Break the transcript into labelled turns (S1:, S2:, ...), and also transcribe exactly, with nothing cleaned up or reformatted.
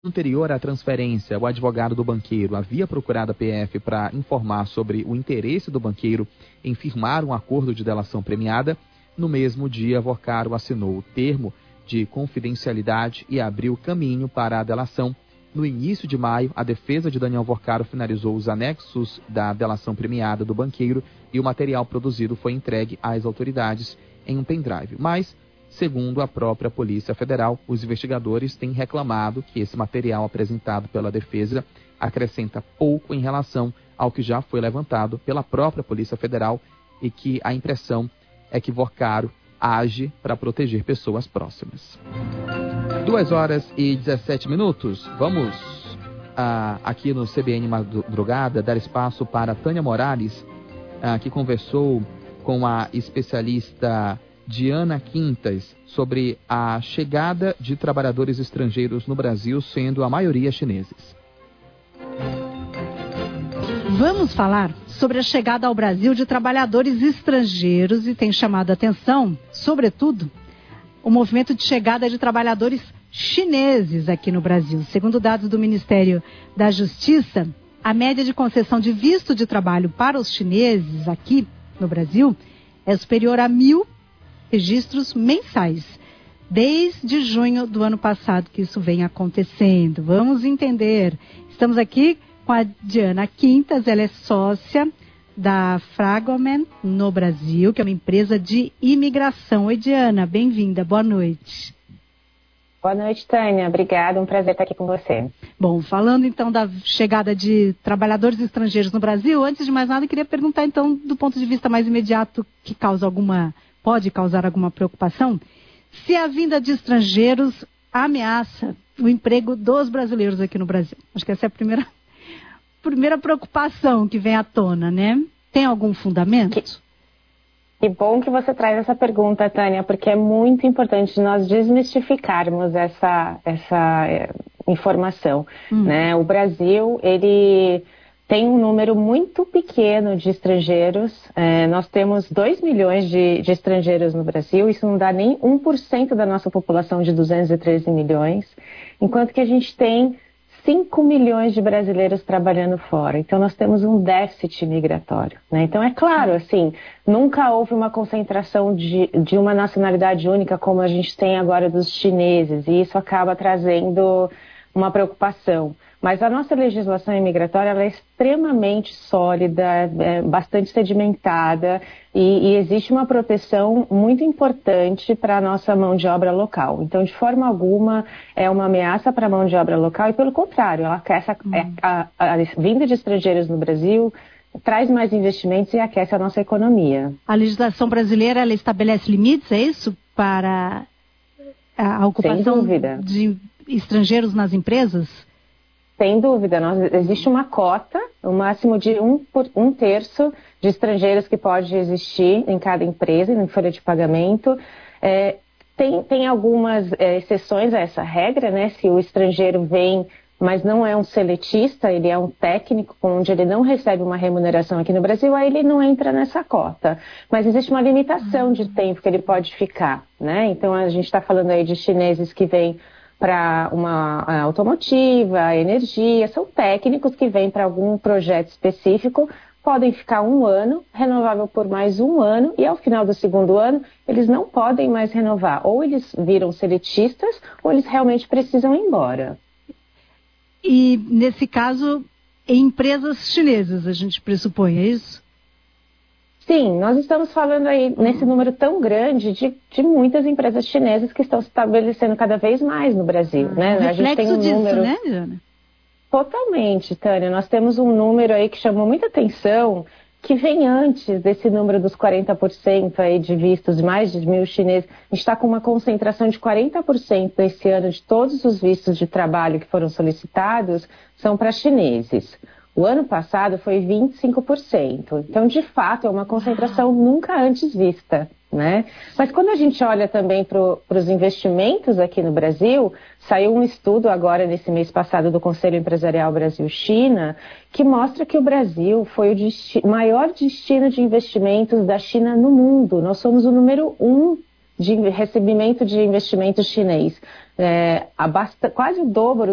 S1: Anterior à transferência, o advogado do banqueiro havia procurado a P F para informar sobre o interesse do banqueiro em firmar um acordo de delação premiada. No mesmo dia, Vorcaro assinou o termo de confidencialidade e abriu caminho para a delação. No início de maio, a defesa de Daniel Vorcaro finalizou os anexos da delação premiada do banqueiro e o material produzido foi entregue às autoridades em um pendrive. Mas, segundo a própria Polícia Federal, os investigadores têm reclamado que esse material apresentado pela defesa acrescenta pouco em relação ao que já foi levantado pela própria Polícia Federal e que a impressão é que Vorcaro age para proteger pessoas próximas. duas horas e dezessete minutos. Vamos ah, aqui no C B N Madrugada dar espaço para Tânia Morales, ah, que conversou com a especialista Diana Quintas sobre a chegada de trabalhadores estrangeiros no Brasil, sendo a maioria chineses.
S2: Vamos falar sobre a chegada ao Brasil de trabalhadores estrangeiros e tem chamado a atenção, sobretudo, o movimento de chegada de trabalhadores chineses aqui no Brasil. Segundo dados do Ministério da Justiça, a média de concessão de visto de trabalho para os chineses aqui no Brasil é superior a mil registros mensais, desde junho do ano passado que isso vem acontecendo. Vamos entender. Estamos aqui com a Diana Quintas, ela é sócia da Fragomen no Brasil, que é uma empresa de imigração. Oi, Diana, bem-vinda, boa noite.
S3: Boa noite, Tânia, obrigada, um prazer estar aqui com você.
S2: Bom, falando então da chegada de trabalhadores estrangeiros no Brasil, antes de mais nada, eu queria perguntar então, do ponto de vista mais imediato, que causa alguma, pode causar alguma preocupação, se a vinda de estrangeiros ameaça o emprego dos brasileiros aqui no Brasil. Acho que essa é a primeira, primeira preocupação que vem à tona, né? Tem algum fundamento?
S3: Que... Que bom que você traz essa pergunta, Tânia, porque é muito importante nós desmistificarmos essa, essa é, informação. Hum. Né? O Brasil, ele tem um número muito pequeno de estrangeiros. É, nós temos dois milhões de, de estrangeiros no Brasil, isso não dá nem um por cento da nossa população de duzentos e treze milhões, enquanto que a gente tem cinco milhões de brasileiros trabalhando fora. Então, nós temos um déficit migratório. Né? Então, é claro, assim, nunca houve uma concentração de, de uma nacionalidade única como a gente tem agora dos chineses, e isso acaba trazendo uma preocupação. Mas a nossa legislação imigratória ela é extremamente sólida, é bastante sedimentada e, e existe uma proteção muito importante para a nossa mão de obra local. Então, de forma alguma, é uma ameaça para a mão de obra local e, pelo contrário, ela aquece a, hum. a, a, a vinda de estrangeiros no Brasil, traz mais investimentos e aquece a nossa economia.
S2: A legislação brasileira ela estabelece limites, é isso? Para a ocupação de estrangeiros nas empresas?
S3: Sem dúvida, nós, existe uma cota, o máximo de um, por, um terço de estrangeiros que pode existir em cada empresa, em folha de pagamento. É, tem, tem algumas é, exceções a essa regra, né? Se o estrangeiro vem, mas não é um seletista, ele é um técnico, onde ele não recebe uma remuneração aqui no Brasil, aí ele não entra nessa cota. Mas existe uma limitação de tempo que ele pode ficar, né? Então, a gente está falando aí de chineses que vêm para uma automotiva, energia, são técnicos que vêm para algum projeto específico, podem ficar um ano, renovável por mais um ano, e ao final do segundo ano, eles não podem mais renovar. Ou eles viram seletistas, ou eles realmente precisam ir embora.
S2: E, nesse caso, em empresas chinesas, a gente pressupõe, é isso?
S3: Sim, nós estamos falando aí nesse número tão grande de, de muitas empresas chinesas que estão se estabelecendo cada vez mais no Brasil, ah, né?
S2: Um
S3: a gente tem um
S2: disso,
S3: número
S2: né, Diana?
S3: Totalmente, Tânia. Nós temos um número aí que chamou muita atenção, que vem antes desse número dos quarenta por cento aí de vistos, mais de mil chineses. A gente está com uma concentração de quarenta por cento esse ano de todos os vistos de trabalho que foram solicitados são para chineses. O ano passado foi vinte e cinco por cento. Então, de fato, é uma concentração nunca antes vista, né? Mas quando a gente olha também para os investimentos aqui no Brasil, saiu um estudo agora nesse mês passado do Conselho Empresarial Brasil-China, que mostra que o Brasil foi o desti- maior destino de investimentos da China no mundo. Nós somos o número um de recebimento de investimento chinês. É, a basta, quase o dobro